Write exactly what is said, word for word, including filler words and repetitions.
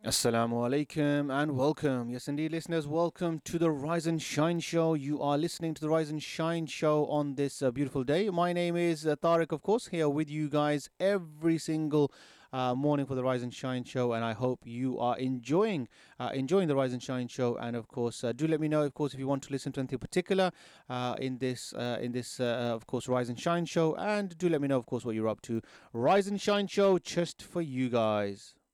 Assalamu alaikum and welcome. Yes, indeed, listeners, welcome to the Rise and Shine Show. You are listening to the Rise and Shine Show on this uh, beautiful day. My name is uh, Tariq, of course, here with you guys every single uh, morning for the Rise and Shine Show, and I hope you are enjoying uh, enjoying the Rise and Shine Show. And of course, uh, do let me know, of course, if you want to listen to anything particular uh, in this uh, in this, uh, of course, Rise and Shine Show, and do let me know, of course, what you're up to. Rise and Shine Show, just for you guys.